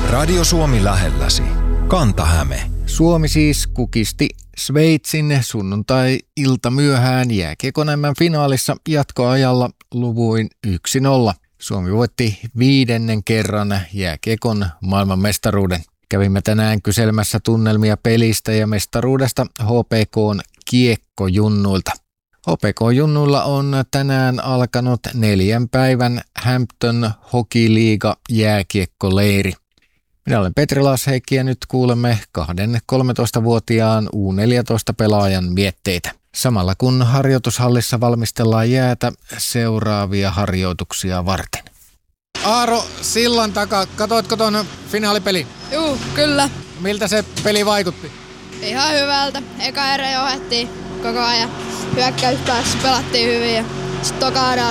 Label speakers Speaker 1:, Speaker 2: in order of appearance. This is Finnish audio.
Speaker 1: Radio Suomi lähelläsi. Kanta-Häme.
Speaker 2: Suomi siis kukisti Sveitsin sunnuntai-ilta myöhään jääkiekon finaalissa jatkoajalla luvuin 1-0. Suomi voitti 5. kerran jääkiekon maailmanmestaruuden. Kävimme tänään kyselemässä tunnelmia pelistä ja mestaruudesta HPK:n kiekkojunnuilta. HPK-junnuilla on tänään alkanut 4 päivän Hampton Hockey Liiga jääkiekkoleiri. Minä olen Petri Laasheikki ja nyt kuulemme 13-vuotiaan U14-pelaajan mietteitä. Samalla kun harjoitushallissa valmistellaan jäätä seuraavia harjoituksia varten. Aaro sillan takaa, katoitko tuon finaalipeli?
Speaker 3: Juu, kyllä.
Speaker 2: Miltä se peli vaikutti?
Speaker 3: Ihan hyvältä. Eka erä johdettiin koko ajan. Hyökkäyspäässä pelattiin hyvin ja sitten toka erä